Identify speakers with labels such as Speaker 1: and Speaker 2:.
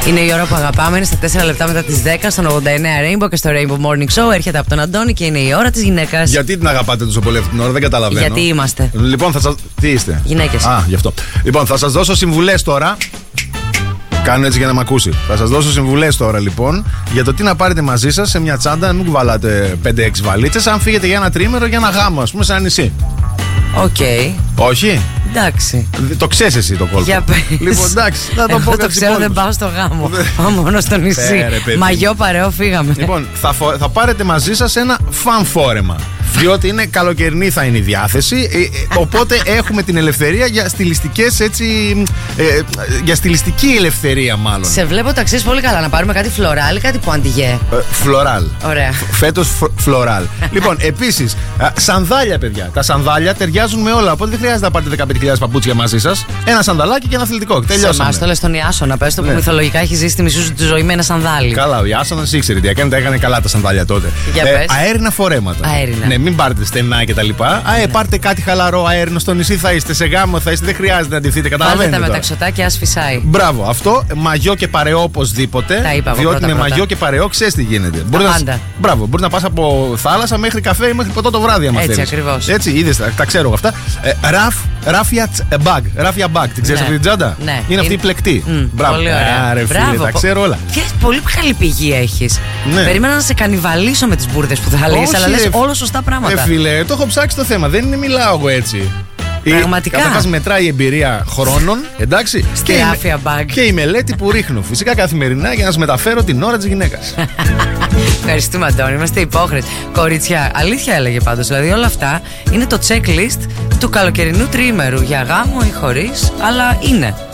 Speaker 1: Είναι η ώρα που αγαπάμε, είναι στα 4 λεπτά μετά τις 10 στον 89 Rainbow και στο Rainbow Morning Show. Έρχεται από τον Αντώνη και είναι η ώρα της γυναίκας.
Speaker 2: Γιατί την αγαπάτε τόσο πολύ αυτή την ώρα, δεν καταλαβαίνω.
Speaker 1: Γιατί είμαστε.
Speaker 2: Λοιπόν, τι είστε?
Speaker 1: Γυναίκες.
Speaker 2: Γι' αυτό. Λοιπόν, θα σας δώσω συμβουλές τώρα. Κάνω έτσι για να με ακούσει. Θα σας δώσω συμβουλές τώρα λοιπόν για το τι να πάρετε μαζί σας σε μια τσάντα. Να μην κουβαλάτε 5-6 βαλίτσες. Αν φύγετε για ένα τρίμερο, για ένα γάμο, ας πούμε, σε ένα νησί.
Speaker 1: Οκ.
Speaker 2: Όχι.
Speaker 1: Εντάξει.
Speaker 2: Το ξέρεις εσύ το κόλπο.
Speaker 1: Για πες.
Speaker 2: Λοιπόν, εντάξει, θα το πω.
Speaker 1: Το ξέρω, δεν πάω στο γάμο. Πάω μόνο στο νησί. Μαγιό παρέο, φύγαμε.
Speaker 2: Λοιπόν, θα πάρετε μαζί σας ένα φαν φόρεμα. Διότι είναι καλοκαιρινή, θα είναι η διάθεση. Οπότε έχουμε την ελευθερία για στιλιστικές έτσι. Για στιλιστική ελευθερία, μάλλον.
Speaker 1: Σε βλέπω τα ξέρεις πολύ καλά. Να πάρουμε κάτι φλωράλ ή κάτι πουαντιγέ.
Speaker 2: Φλωράλ.
Speaker 1: Ωραία.
Speaker 2: Φέτος φλωράλ. Λοιπόν, επίσης, σανδάλια, παιδιά. Τα σανδάλια ταιριάζουν με όλα. Οπότε δεν χρειάζεται να πάρετε 15.000 παπούτσια μαζί σας. Ένα σανταλάκι και ένα αθλητικό. Τελειώσαμε.
Speaker 1: Σε εμάς το λες τον Ιάσονα. Πες το που μυθολογικά έχει ζήσει τη μισή σου τη ζωή με ένα σανδάλι.
Speaker 2: Καλά, ο Ιάσονας ήξερε τι έκανε. Τα έκανε καλά τα σανδάλια τότε. Αέρινα φορέματα.
Speaker 1: Αέρινα.
Speaker 2: Ναι, μην πάρετε στενά κτλ. Πάρτε κάτι χαλαρό αέρινο στο νησί, θα είστε σε γάμο, θα είστε, δεν χρειάζεται να ντυθείτε. Καταλαβαίνετε.
Speaker 1: Βάλτε τα μεταξωτάκια, ας φυσάει.
Speaker 2: Μπράβο, αυτό. Μαγιό και παρεό οπωσδήποτε.
Speaker 1: Τα είπα,
Speaker 2: διότι με μαγιό και παρεό ξέρεις τι γίνεται. Μπράβο, μπορεί να πας από θάλασσα μέχρι καφέ ή μέχρι ποτό το βράδυ, αν θέλεις.
Speaker 1: Έτσι ακριβώς.
Speaker 2: Έτσι, είδες, τα ξέρω εγώ αυτά. Ράφια bag. Την ξέρεις αυτή την τσάντα?
Speaker 1: Ναι.
Speaker 2: Είναι αυτή η πλεκτή.
Speaker 1: Μπράβο. Πολύ ωραία.
Speaker 2: Τα ξέρω όλα.
Speaker 1: Και πολύ καλή πηγή έχεις.
Speaker 2: Ναι.
Speaker 1: Περίμενα να σε κανιβαλίσω με τις μπουρδες που θα λέγεις, αλλά λες όλο σωστά πράγματα.
Speaker 2: Φίλε, το έχω ψάξει το θέμα. Δεν είναι μιλάω εγώ έτσι.
Speaker 1: Πραγματικά.
Speaker 2: Καταρχάς μετράει η εμπειρία χρόνων, εντάξει.
Speaker 1: Στη ράφια bag.
Speaker 2: Και η μελέτη που ρίχνω. Φυσικά καθημερινά για να σας μεταφέρω την ώρα της γυναίκας.
Speaker 1: Ευχαριστούμε, Αντώνη. Είμαστε υπόχρεες. Κορίτσια, αλήθεια έλεγε πάντως. Δηλαδή όλα αυτά είναι το checklist του καλοκαιρινού τριήμερου. Για γάμο ή χωρίς, αλλά είναι.